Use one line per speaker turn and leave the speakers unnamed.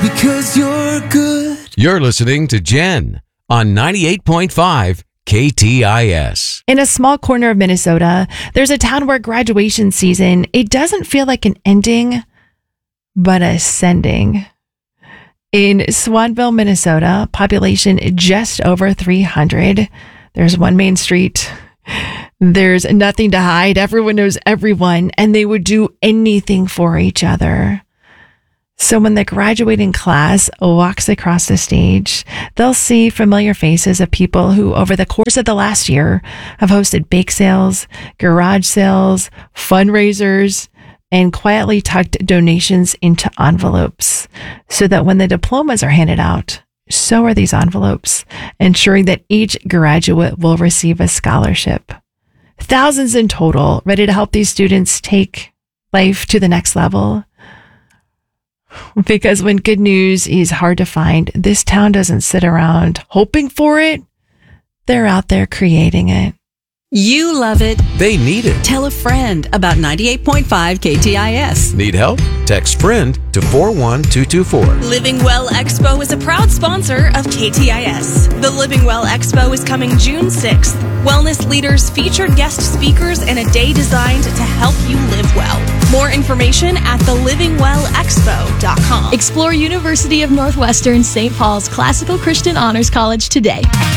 because you're good.
You're listening to Jen on 98.5 KTIS.
In a small corner of Minnesota, there's a town where graduation season, it doesn't feel like an ending, but ascending. In Swanville, Minnesota, population just over 300. There's one main street. There's nothing to hide. Everyone knows everyone, and they would do anything for each other. So when the graduating class walks across the stage, they'll see familiar faces of people who, over the course of the last year, have hosted bake sales, garage sales, fundraisers, and quietly tucked donations into envelopes so that when the diplomas are handed out, so are these envelopes, ensuring that each graduate will receive a scholarship. Thousands in total, ready to help these students take life to the next level. Because when good news is hard to find, this town doesn't sit around hoping for it. They're out there creating it.
You love it.
They need it.
Tell a friend about 98.5 KTIS.
Need help? Text friend to 41224.
Living Well Expo is a proud sponsor of KTIS. The Living Well Expo is coming June 6th. Wellness leaders, featured guest speakers, and a day designed to help you live well. More information at thelivingwellexpo.com.
Explore University of Northwestern St. Paul's Classical Christian Honors College today.